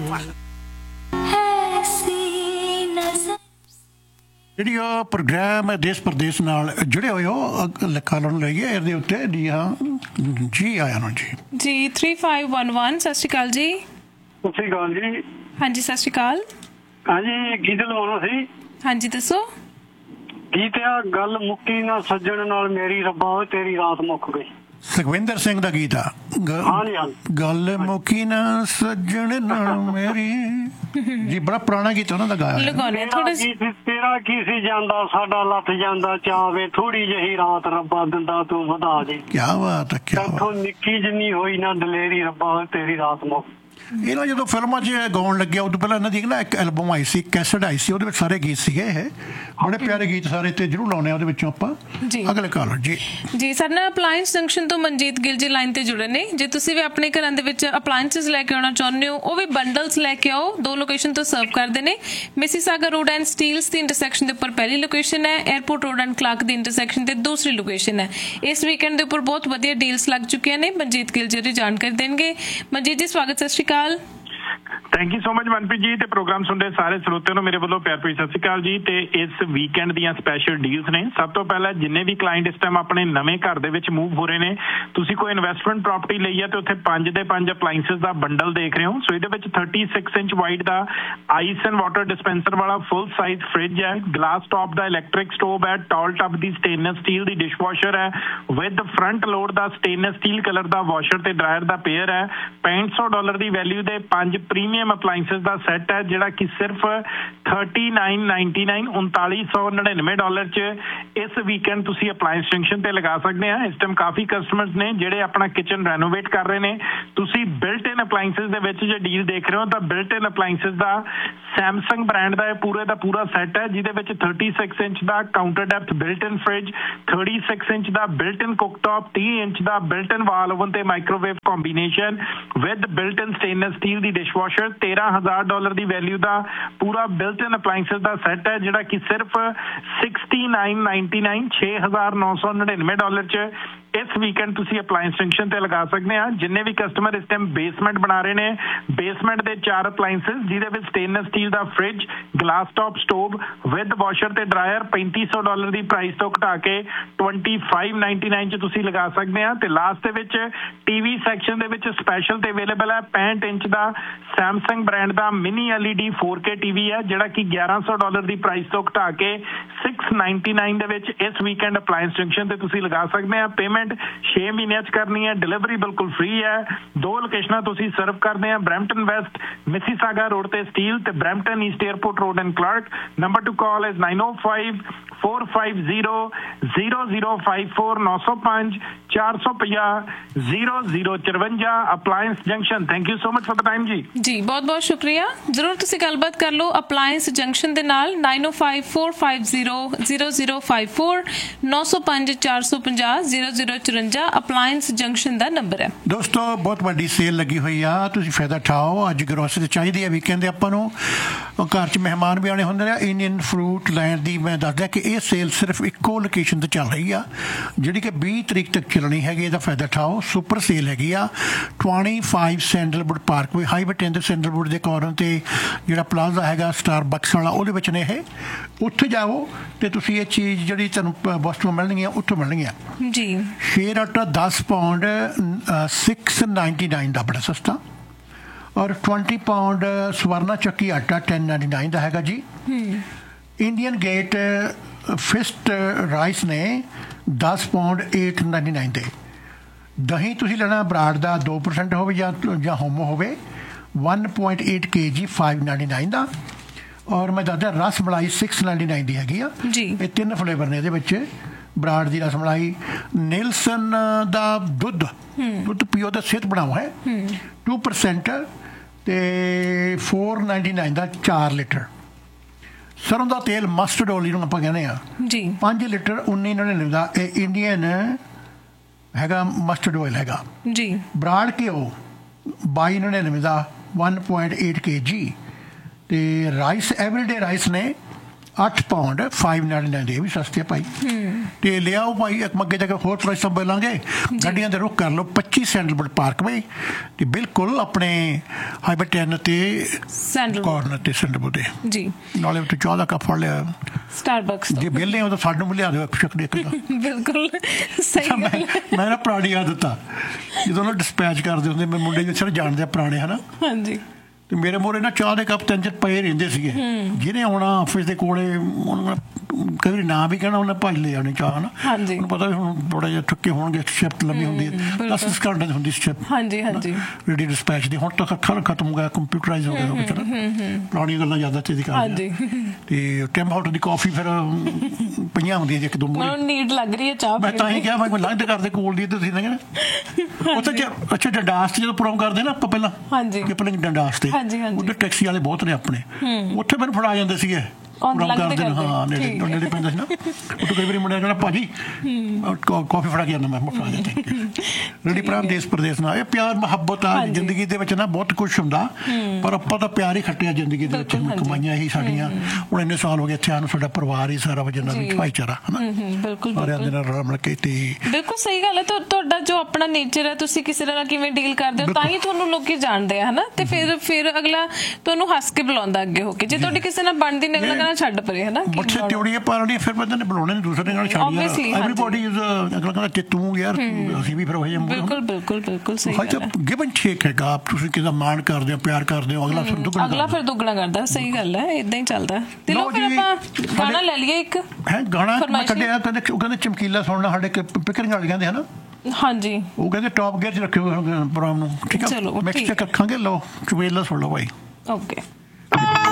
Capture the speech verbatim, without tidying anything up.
ਜਿਹੜੀ ਉਹ ਪ੍ਰੋਗਰਾਮ ਦੇਸ਼ ਪ੍ਰਦੇਸ਼ ਨਾਲ ਜੁੜੇ ਹੋਏ ਹੋ ਲਿਖਾ ਲੈਣ ਲਈ ਇਹਦੇ ਉੱਤੇ ਜੀ ਹਾਂ ਜੀ ਆਇਆ ਨੂੰ ਜੀ ਜੀ ਥ੍ਰੀ ਫਾਈਵ ਵਨ ਵਨ। ਸਤਿ ਸ਼੍ਰੀ ਅਕਾਲ ਜੀ। ਸਤਿ ਸ਼੍ਰੀ ਅਕਾਲ ਜੀ। ਹਾਂਜੀ ਸਤਿ ਸ਼੍ਰੀ ਅਕਾਲ। ਹਾਂਜੀ ਗੀਤ ਲਵਾਉਣਾ ਸੀ। ਹਾਂਜੀ ਦੱਸੋ। ਗੀਤ ਆ ਗੱਲ ਮੁੱਕੀ ਨਾ ਸੱਜਣ ਨਾਲ ਮੇਰੀ ਰੱਬਾ ਓਏ ਤੇਰੀ ਰਾਤ ਮੁੱਕ ਗਈ। ਸੁਖਵਿੰਦਰ ਸਿੰਘ ਦਾ ਗੀਤ ਆ। ਗੱਲ ਮੁੱਕੀ ਨਾ ਸੱਜਣ ਨਾਲ ਮੇਰੀ ਜੀ ਬੜਾ ਪੁਰਾਣਾ ਗੀਤ ਉਹਨਾਂ ਦਾ ਗਾਇਆ। ਤੇਰਾ ਕੀ ਸੀ ਜਾਂਦਾ ਸਾਡਾ ਲੱਥ ਜਾਂਦਾ ਚਾਵੇ ਥੋੜੀ ਜਿਹੀ ਰਾਤ ਰੱਬਾ ਦਿੰਦਾ ਤੂੰ ਵਧਾ ਦੇ। ਕਿਆ ਬਾਤ ਹੈ ਕਿਆ ਬਾਤ। ਨਿੱਕੀ ਜਿੰਨੀ ਹੋਈ ਨਾ ਦਲੇਰੀ ਰੱਬਾ ਤੇਰੀ ਰਾਤ ਮੁੱਕ। ਇਹ ਨਾ ਜਦੋਂ ਫਿਲਮਾਂ 'ਚ ਗਾਉਣ ਲੱਗਿਆ ਉਦੋਂ ਪਹਿਲਾਂ ਇਹਨਾਂ ਦੀ ਨਾ ਇੱਕ ਐਲਬਮ ਆਈ ਸੀ, ਕੈਸਟ ਆਈ ਸੀ, ਉਹਦੇ ਵਿੱਚ ਸਾਰੇ ਗੀਤ ਸੀਗੇ ਇਹ ਬੜੇ ਪਿਆਰੇ ਗੀਤ ਸਾਰੇ ਤੇ ਜ਼ਰੂਰ ਲਾਉਣੇ ਆ ਉਹਦੇ ਵਿੱਚੋਂ ਆਪਾਂ ਜੀ। ਅਗਲੇ ਕਾਲਰ ਜੀ ਜੀ ਸਾਡੇ ਨਾਲ ਅਪਲਾਇੰਸ ਜੰਕਸ਼ਨ ਤੋਂ ਮਨਜੀਤ ਗਿੱਲ ਜੀ ਲਾਈਨ ਤੇ ਜੁੜੇ ਨੇ। ਜੇ ਤੁਸੀਂ ਵੀ ਆਪਣੇ ਘਰਾਂ ਦੇ ਵਿੱਚ ਅਪਲਾਇੰਸਿਸ ਲੈ ਕੇ ਆਉਣਾ ਚਾਹੁੰਦੇ ਹੋ ਉਹ ਵੀ ਬੰਡਲਸ ਲੈ ਕੇ ਆਓ। ਦੋ ਲੋਕੇਸ਼ਨ ਤੋਂ ਸਰਵ ਕਰਦੇ ਨੇ। Mississauga road and Steeles the intersection ਦੇ ਉੱਪਰ ਪਹਿਲੀ ਲੋਕੇਸ਼ਨ ਹੈ, airport road and Clark the intersection ਤੇ ਦੂਸਰੀ ਲੋਕੇਸ਼ਨ ਹੈ। ਇਸ ਵੀਕਐਂਡ ਦੇ ਉੱਪਰ ਬਹੁਤ ਵਧੀਆ ਡੀਲਸ ਲੱਗ ਚੁੱਕੀਆਂ ਨੇ। ਮਨਜੀਤ ਗਿੱਲ ਜੀ ਜਾਣਕਾਰੀ ਦੇਣਗੇ। ਮਨਜੀਤ ਜੀ ਸਵਾਗਤ, ਸਤਿ ਸ਼੍ਰੀ ਅਕਾਲ। Thank you so much Manpreet ji ਤੇ ਪ੍ਰੋਗਰਾਮ ਸੁਣਦੇ ਸਾਰੇ ਸਰੋਤਿਆਂ ਨੂੰ ਮੇਰੇ ਵੱਲੋਂ ਪਿਆਰ ਭਰੀ ਸਤਿ ਸ਼੍ਰੀ ਅਕਾਲ ਜੀ। ਤੇ ਇਸ ਵੀਕਐਂਡ ਦੀਆਂ ਸਪੈਸ਼ਲ ਡੀਲਸ ਨੇ। ਸਭ ਤੋਂ ਪਹਿਲਾਂ ਜਿੰਨੇ ਵੀ ਕਲਾਇੰਟ ਇਸ ਟਾਈਮ ਆਪਣੇ ਨਵੇਂ ਘਰ ਦੇ ਵਿੱਚ ਮੂਵ ਹੋ ਰਹੇ ਨੇ, ਤੁਸੀਂ ਕੋਈ ਇਨਵੈਸਟਮੈਂਟ ਪ੍ਰਾਪਰਟੀ ਲਈ ਹੈ ਤੇ ਉੱਥੇ ਪੰਜ ਦੇ ਪੰਜ ਅਪਲਾਇੰਸਿਸ ਦਾ ਬੰਡਲ ਦੇਖ ਰਹੇ ਹੋ। ਸੋ ਇਹਦੇ ਵਿੱਚ thirty six inch wide the ice and water dispenser ਵਾਲਾ ਫੁੱਲ ਸਾਈਜ਼ ਫ੍ਰਿਜ ਹੈ, ਗਲਾਸ ਟੌਪ ਦਾ ਇਲੈਕਟ੍ਰਿਕ ਸਟੋਵ ਹੈ, ਟਾਲ ਟੱਬ ਦੀ ਸਟੇਨਲੈਸ ਸਟੀਲ ਦੀ ਡਿਸ਼ਵਾਸ਼ਰ ਹੈ with front load the stainless steel colour the washer ਤੇ ਡਰਾਇਰ ਦਾ ਪੇਅਰ ਹੈ। ਪੈਂਹਠ ਸੌ dollar ਦੀ value ਦੇ ਪੰਜ ਪ੍ਰੀਮੀਅਮ ਅਪਲਾਇੰਸਿਸ ਦਾ ਸੈੱਟ ਹੈ ਜਿਹੜਾ ਕਿ ਸਿਰਫ ਥਰਟੀ ਨਾਈਨ ਨਾਈਨਟੀ ਨਾਈਨ ਉਨਤਾਲੀ ਸੌ ਨੜਿਨਵੇਂ ਡਾਲਰ ਚ ਇਸ ਵੀਕਐਂਡ ਤੁਸੀਂ ਅਪਲਾਇੰਸ ਜੰਕਸ਼ਨ ਤੇ ਲਗਾ ਸਕਦੇ ਆ। ਇਸ ਟਾਈਮ ਕਾਫੀ ਕਸਟਮਰਸ ਨੇ ਜਿਹੜੇ ਆਪਣਾ ਕਿਚਨ ਰੈਨੋਵੇਟ ਕਰ ਰਹੇ ਨੇ। ਤੁਸੀਂ ਬਿਲਟ ਇਨ ਅਪਲਾਇੰਸਿਸ ਦੇ ਵਿੱਚ ਜੇ ਡੀਲ ਦੇਖ ਰਹੇ ਹੋ ਤਾਂ ਬਿਲਟ ਇਨ ਅਪਲਾਇੰਸਿਸ ਦਾ ਸੈਮਸੰਗ ਬ੍ਰਾਂਡ ਦਾ ਇਹ ਪੂਰੇ ਦਾ ਪੂਰਾ ਸੈੱਟ ਹੈ ਜਿਹਦੇ ਵਿੱਚ ਥਰਟੀ ਸਿਕਸ ਇੰਚ ਦਾ ਕਾਊਂਟਰ ਡੈਪਥ ਬਿਲਟ ਇਨ ਫ੍ਰਿਜ, ਥਰਟੀ ਸਿਕਸ ਇੰਚ ਦਾ ਬਿਲਟ ਇਨ ਕੁੱਕਟੌਪ, ਤੀਹ ਇੰਚ ਦਾ ਬਿਲਟ ਇਨ ਵਾਲ ਓਵਨ ਤੇ microwave combination with built in stainless steel the dishwasher, ਤੇਰਾਂ ਹਜ਼ਾਰ ਡਾਲਰ ਦੀ ਵੈਲਿਊ ਦਾ ਪੂਰਾ ਬਿਲਟ ਇਨ ਅਪਲਾਇੰਸਿਸ ਦਾ ਸੈੱਟ ਹੈ ਜਿਹੜਾ ਕਿ ਸਿਰਫ ਸਿਕਸਟੀ ਨਾਈਨ ਨਾਈਨਟੀ ਨਾਈਨ ਛੇ ਹਜ਼ਾਰ ਨੌ ਸੌ ਨੜਿਨਵੇਂ ਡਾਲਰ ਚ ਇਸ ਵੀਕਐਂਡ ਤੁਸੀਂ ਅਪਲਾਇੰਸ ਜੰਕਸ਼ਨ ਤੇ ਲਗਾ ਸਕਦੇ ਆ। ਜਿੰਨੇ ਵੀ ਕਸਟਮਰ ਇਸ ਟਾਈਮ ਬੇਸਮੈਂਟ ਬਣਾ ਰਹੇ ਨੇ, ਬੇਸਮੈਂਟ ਦੇ ਚਾਰ ਅਪਲਾਇੰਸਿਸ ਜਿਹਦੇ ਵਿੱਚ stainless steel the fridge, glass top stove with washer ਤੇ ਡਰਾਇਰ ਪੈਂਤੀ ਸੌ ਡਾਲਰ ਦੀ ਪ੍ਰਾਈਸ ਤੋਂ ਘਟਾ ਕੇ ਟਵੈਂਟੀ ਫਾਈਵ ਨਾਈਨਟੀ ਨਾਈਨ ਚ ਤੁਸੀਂ ਲਗਾ ਸਕਦੇ ਆ। ਤੇ ਲਾਸਟ ਦੇ ਵਿੱਚ ਟੀਵੀ ਸੈਕਸ਼ਨ ਦੇ ਵਿੱਚ ਸਪੈਸ਼ਲ ਤੇ ਅਵੇਲੇਬਲ ਹੈ ਪੈਂਹਠ ਇੰਚ ਦਾ ਸੈਮਸੰਗ ਬ੍ਰਾਂਡ ਦਾ mini LED four K TV ਹੈ ਜਿਹੜਾ ਕਿ ਗਿਆਰਾਂ ਸੌ ਡਾਲਰ ਦੀ ਪ੍ਰਾਈਸ ਤੋਂ ਘਟਾ ਕੇ ਸਿਕਸ ਨਾਈਨਟੀ ਨਾਈਨ ਦੇ ਵਿੱਚ ਇਸ ਵੀਕਐਂਡ ਅਪਲਾਇੰਸ ਜੰਕਸ਼ਨ ਤੇ ਤੁਸੀਂ ਲਗਾ ਸਕਦੇ ਆ। ਪੇਮੈਂਟ ਛੇ ਮਹੀਨਿਆਂ ਚ ਕਰਨੀ ਹੈ, ਡਿਲੀਵਰੀ ਬਿਲਕੁਲ ਫ੍ਰੀ ਹੈ। ਦੋ ਲੋਕੇਸ਼ਨਾਂ ਤੁਸੀਂ ਸਰਵ ਕਰਦੇ ਆ, ਬਰੈਂਪਟਨ ਵੈਸਟ ਮਿਸੀਸਾਗਾ ਰੋਡ ਤੇ ਸਟੀਲ ਤੇ Brampton East airport road and Clark. Number two call is nine O five four five zero zero zero five four ਨੌ ਸੌ ਪੰਜ ਚਾਰ ਸੌ ਪੰਜਾਹ ਜ਼ੀਰੋ ਜ਼ੀਰੋ ਚੁਰੰਜਾ appliance junction. Thank you so much for the time ਜੀ। ਜੀ ਬਹੁਤ ਬਹੁਤ ਸ਼ੁਕਰੀਆ। ਜ਼ਰੂਰ ਤੁਸੀਂ ਗੱਲਬਾਤ ਕਰ ਲਓ ਅਪਲਾਇੰਸ ਜੰਕਸ਼ਨ ਦੇ ਨਾਲ। ਨਾਈਨ ਓ five four five zero zero zero five four ਨੌ ਸੌ ਪੰਜ ਚਾਰ ਸੌ ਪੰਜਾਹ ਜ਼ੀਰੋ ਜ਼ੀਰੋ ਚੁਰੰਜਾ ਅਪਲਾਇੰਸ ਜੰਕਸ਼ਨ ਦਾ ਨੰਬਰ ਹੈ। ਦੋਸਤੋ ਬਹੁਤ ਵੱਡੀ ਸੇਲ ਲੱਗੀ ਹੋਈ ਆ, ਤੁਸੀਂ ਫਾਇਦਾ ਉਠਾਓ। ਅੱਜ ਗਰੋਸਰੀ ਚਾਹੀਦੀ ਹੈ ਵੀਕਐਂਡ ਦੇ ਆਪਾਂ ਨੂੰ। ਘਰ 'ਚ ਮਹਿਮਾਨ ਵੀ ਆਉਣੇ ਹੁੰਦੇ ਨੇ। ਇੰਡੀਅਨ ਫਰੂਟ ਲੈਣ ਦੀ ਮੈਂ ਦੱਸਦਾ ਕਿ ਇਹ ਸੇਲ ਸਿਰਫ ਇੱਕੋ ਲੋਕੇਸ਼ਨ 'ਤੇ ਚੱਲ ਰਹੀ ਆ ਜਿਹੜੀ ਕਿ ਵੀਹ ਤਰੀਕ ਤੱਕ ਚੱਲਣੀ ਹੈਗੀ। ਇਹਦਾ ਫਾਇਦਾ ਉਠਾਓ। ਸੁਪਰ ਸੇਲ ਹੈਗੀ ਆ। Twenty five sandalwood Parkway highway ten ਦੇ ਸੈਂਡਲਵੁੱਡ ਦੇ ਕਾਰਨਰ 'ਤੇ ਜਿਹੜਾ ਪਲਾਜ਼ਾ ਹੈਗਾ ਸਟਾਰ ਬਕਸ ਵਾਲਾ ਉਹਦੇ ਵਿੱਚ ਨੇ ਇਹ। ਉੱਥੇ ਜਾਓ ਅਤੇ ਤੁਸੀਂ ਇਹ ਚੀਜ਼ ਜਿਹੜੀ ਤੁਹਾਨੂੰ ਵਸਤੂਆਂ ਮਿਲਣਗੀਆਂ ਉੱਥੋਂ ਮਿਲਣਗੀਆਂ ਜੀ। ਸ਼ੇਰ ਆਟਾ ਦਸ ਪਾਉਂਡ ਸਿਕਸ ਨਾਈਨਟੀ ਨਾਈਨ ਦਾ ਬੜਾ ਸਸਤਾ, ਔਰ ਟਵੈਂਟੀ ਪਾਉਂਡ ਸਵਰਨਾ ਚੱਕੀ ਆਟਾ ਟੈਨ ਨਾਈਨਟੀ ਨਾਈਨ ਦਾ ਹੈਗਾ ਜੀ। ਇੰਡੀਅਨ ਗੇਟ ਫਿਸਟ ਰਾਈਸ ਨੇ ਦਸ ਪਾਉਂਡ ਏਟ ਨਾਈਨਟੀ ਨਾਈਨ ਦੇ। ਦਹੀਂ ਤੁਸੀਂ ਲੈਣਾ ਬਰਾੜ ਦਾ ਦੋ ਪਰਸੈਂਟ ਹੋਵੇ ਜਾਂ ਜਾਂ ਹੋਮੋ ਹੋਵੇ ਵਨ ਪੁਆਇੰਟ ਏਟ ਕੇ ਜੀ ਫਾਈਵ ਨਾਈਨਟੀ ਨਾਈਨ ਦਾ। ਔਰ ਮੈਂ ਦੱਸਦਾ ras malai six ninety nine ਦੀ ਹੈਗੀ ਆ। ਇਹ ਤਿੰਨ ਫਲੇਵਰ ਨੇ ਇਹਦੇ ਵਿੱਚ। ਬਰਾੜ ਦੀ ਰਸ ਮਲਾਈ, ਨੀਲਸਨ ਦਾ ਦੁੱਧ ਦੁੱਧ ਪੀਓ ਦਾ ਸਿਹਤ ਬਣਾਓ ਹੈ ਟੂ ਪਰਸੈਂਟ ਅਤੇ ਫੋਰ ਨਾਈਨਟੀ ਨਾਈਨ ਦਾ ਚਾਰ ਲੀਟਰ। ਸਰੋਂ ਦਾ ਤੇਲ ਮਸਟਰਡ ਓਇਲ ਨੂੰ ਆਪਾਂ ਕਹਿੰਦੇ ਹਾਂ ਜੀ, ਪੰਜ ਲੀਟਰ ਉੱਨੀ ਨੜਿਨਵੇਂ ਦਾ। ਇਹ ਇੰਡੀਅਨ ਹੈਗਾ ਮਸਟਰਡ ਓਇਲ ਹੈਗਾ ਜੀ। ਬਰਾੜ ਘਿਓ ਬਾਈ ਨੜਿਨਵੇਂ ਦਾ ਵਨ ਪੁਆਇੰਟ ਏਟ ਕੇ ਜੀ। ਅਤੇ ਰਾਈਸ ਐਵਰੀਡੇ ਰਾਈਸ ਨੇ ਅੱਠ ਪਾਉਂਡ five ninety-nine ਦੇ, ਇਹ ਵੀ ਸਸਤੇ ਆ ਭਾਈ। ਤੇ ਲਿਆਓ ਭਾਈ, ਇੱਕ ਅੱਗੇ ਜਾ ਕੇ ਹੋਰ ਪ੍ਰਾਈਸ ਬੋਲਾਂਗੇ। ਗੱਡੀਆਂ ਦੇ ਰੁਕ ਕਰ ਲਓ ਪੱਚੀ ਸੈਂਡਲਵੁੱਡ ਪਾਰਕਵੇ ਤੇ ਬਿਲਕੁਲ ਆਪਣੇ ਹਾਈਵੇ ਟੈਨ ਤੇ ਕਾਰਨਰ ਤੇ ਸੈਂਡਲਵੁੱਡ ਦੇ ਜੀ। ਨਾਲੇ ਉੱਤੇ ਚਾਹ ਦਾ ਕੱਪ ਫੜ ਲਿਆ ਸਟਾਰਬਕਸ ਜੇ ਵਿਹਲੇ ਹੋ ਤਾਂ ਸਾਨੂੰ ਵੀ ਲਿਆ ਦਿਓ ਇੱਕ ਸ਼ਕਲ ਇੱਕ ਦਾ। ਬਿਲਕੁਲ ਸਹੀ ਮੈਂ ਮੈਂ ਨਾ ਪੁਰਾਣੀ ਆਦਤ ਆ, ਜਦੋਂ ਨਾ ਡਿਸਪੈਚ ਕਰਦੇ ਹੁੰਦੇ ਮੈਂ ਮੁੰਡੇ ਜਿਹੜੇ ਜਾਣਦੇ ਆ ਪੁਰਾਣੇ ਹਨਾ, ਹਾਂਜੀ, ਤੇ ਮੇਰੇ ਮੋਰੇ ਨਾ ਚਾਹ ਦੇ ਕੱਪ ਤਿੰਨ ਚਾਰ ਪਏ ਰਹਿੰਦੇ ਸੀਗੇ। ਜਿਹਨੇ ਆਉਣਾ ਆਫਿਸ ਦੇ ਕੋਲੇ ਉਹਨੂੰ ਕਈ ਵਾਰੀ ਨਾ ਵੀ ਕਹਿਣਾ ਉਹਨੇ ਭੱਜ ਲੈ ਜਾਣੀ ਚਾਹ ਨਾ। ਹਾਂਜੀ, ਉਹਨੂੰ ਪਤਾ ਵੀ ਹੁਣ ਥੋੜਾ ਜਿਹਾ ਥੱਕੇ ਹੋਣਗੇ, ਸ਼ਿਫਟ ਲੰਮੀ ਹੁੰਦੀ ਹੈ, ਦਸ ਦਸ ਘੰਟੇ ਦੀ ਹੁੰਦੀ ਸ਼ਿਫਟ। ਹਾਂਜੀ ਹਾਂਜੀ, ਰੇਡੀ ਡਿਸਪੈਚ ਦੀ ਹੁਣ ਤਾਂ ਅੱਖਾਂ ਖਤਮ ਹੋ ਗਿਆ, ਕੰਪਿਊਟਰਾਈਜ਼ ਹੋ ਗਿਆ ਕੁਛ ਨਾ, ਪੁਰਾਣੀਆਂ ਗੱਲਾਂ ਜ਼ਿਆਦਾ ਤੇਜ਼ੀ ਕਰਦੇ। ਤੇ ਟੈਂਪ ਹਾਊਸ ਦੀ ਕਾਫੀ ਫਿਰ ਪਈਆਂ ਹੁੰਦੀਆਂ ਇੱਕ ਦੋ ਮੂਹਰੇ, ਨੀਡ ਲੱਗ ਰਹੀ ਹੈ ਚਾਹ। ਮੈਂ ਤਾਂ ਹੀ ਕਿਹਾ ਮੈਂ ਲੱਗਦੇ ਕਰਦੇ ਕੋਲ ਦੀ ਤੁਸੀਂ ਨਾ ਕਹਿਣਾ ਉੱਥੇ। ਅੱਛਾ ਡੰਡਾਸ ਤੇ ਜਦੋਂ ਪ੍ਰੋਗਰਾਮ ਕਰਦੇ ਨਾ ਆਪਾਂ ਪਹਿਲਾਂ, ਹਾਂਜੀ, ਆਪਣੇ ਡੰਡਾਸ ਤੇ ਉੱਧਰ ਟੈਕਸੀ ਵਾਲੇ ਬਹੁਤ ਨੇ ਆਪਣੇ, ਉੱਥੇ ਮੈਨੂੰ ਫੜਾ ਜਾਂਦੇ ਸੀਗੇ ਪ੍ਰੋਗਰਾਮ ਕਰਦੇ। ਹਾਂ ਨੇੜੇ ਨੇੜੇ ਪੈਂਦਾ ਸੀ ਨਾ, ਉੱਥੇ ਕਈ ਵਾਰੀ ਮੁੰਡਿਆਂ ਕਹਿਣਾ ਭਾਜੀ ਕਾਫੀ ਫੜਾ ਕੇ ਜਾਂਦਾ, ਮੈਂ ਫੜਾ ਦਿੰਦਾ। ਰੇਡੀ ਪ੍ਰਾਮ ਦੇਸ਼ ਪ੍ਰਦੇਸ਼ ਨਾਲ ਇਹ ਪਿਆਰ ਮੁਹੱਬਤ ਆ ਜ਼ਿੰਦਗੀ ਦੇ ਵਿੱਚ ਨਾ, ਬਹੁਤ ਕੁਛ ਹੁੰਦਾ ਪਰ ਆਪਾਂ ਤਾਂ ਪਿਆਰ ਹੀ ਖੱਟਿਆ ਜ਼ਿੰਦਗੀ ਦੇ ਵਿੱਚ, ਕਮਾਈਆਂ ਹੀ ਸਾਡੀਆਂ। ਹੁਣ ਇੰਨੇ ਸਾਲ ਹੋ ਗਏ ਇੱਥੇ ਆਉਣ, ਸਾਡਾ ਪਰਿਵਾਰ ਹੀ ਸਾਰਾ ਵਜਨ ਨਾਲ ਭਾਈਚਾਰਾ ਹਨਾ, ਬਿਲਕੁਲ ਸਾਰਿਆਂ ਦੇ ਨਾਲ ਰਲ ਮਿਲ ਕੇ। ਤੇ ਬਿਲਕੁਲ ਸਹੀ ਗੱਲ ਹੈ, ਤੁਹਾਡਾ ਜੋ ਆਪਣਾ ਨੇਚਰ ਹੈ, ਤੁਸੀਂ ਕਿਸੇ ਨਾਲ ਕਿਵੇਂ ਡੀਲ ਕਰਦੇ ਹੋ ਤਾਂ ਹੀ ਤੁਹਾਨੂੰ ਲੋਕੀ ਜਾਣਦੇ ਆ ਹਨਾ। ਤੇ ਫਿਰ ਫਿਰ ਅਗਲਾ ਤੁਹਾਨੂੰ ਹੱਸ ਕੇ ਬੁਲਾਉਂਦਾ ਅੱਗੇ ਹੋ ਕੇ, ਜੇ ਤੁਹਾਡੀ ਕਿਸੇ ਨਾਲ ਬਣਦੀ ਨਹੀਂ ਅਗਲਾ ਛੱਡ ਪਰੇ ਹਨਾ। ਬੱਚੇ ਤਿਉੜੀਆਂ ਪਾਲਣੀਆਂ ਫਿਰ ਬੰਦੇ ਨੇ ਬੁਲਾਉਣੇ ਨੇ ਦੂਸਰੇ ਨਾਲ ਛੱਡ ਯਾਰ, ਐਵਰੀਬਾਡੀ ਇਜ਼ ਅਗਲਾ ਕਹਿੰਦਾ ਕਿ ਤੂੰ ਯਾਰ ਅਸੀਂ ਵੀ ਫਿਰ ਉਹ ਜਿਹੇ। ਬਿਲਕੁਲ ਬਿਲਕੁਲ ਬਿਲਕੁਲ ਸਹੀ ਗੱਲ ਹੈ। ਗਿਵ ਐਂਡ ਟੇਕ ਹੈਗਾ, ਤੁਸੀਂ ਕਿਸੇ ਦਾ ਮਾਣ ਕਰਦੇ ਹੋ, ਪਿਆਰ ਕਰਦੇ ਹੋ, ਅਗਲਾ ਫਿਰ ਦੁੱਗਣਾ ਅਗਲਾ ਫਿਰ ਦੁੱਗਣਾ ਕਰਦਾ। ਸਹੀ ਗੱਲ ਹੈ, ਇਦਾਂ ਹੀ ਚੱਲਦਾ। ਤੇ ਲੋ ਫਿਰ ਆਪਾਂ ਗਾਣਾ ਲੈ ਲਈਏ ਇੱਕ ਹੈ। ਗਾਣਾ ਮੈਂ ਕੱਢਿਆ, ਕਹਿੰਦੇ ਉਹ ਕਹਿੰਦੇ ਚਮਕੀਲਾ ਸੁਣਨਾ ਸਾਡੇ ਪਿਕਰਿੰਗ ਵਾਲੇ ਕਹਿੰਦੇ ਹਨਾ। ਹਾਂਜੀ, ਉਹ ਕਹਿੰਦੇ ਟੌਪ ਗੇਅਰ 'ਚ ਰੱਖਿਓ ਪ੍ਰੋਗਰਾਮ ਨੂੰ, ਠੀਕ ਆ। ਚਲੋ ਮਿਕਸ 'ਚ ਰੱਖਾਂਗੇ। ਲਓ ਚਵੇਲਾ ਸੁਣ ਲਓ ਭਾਈ। ਓਕੇ।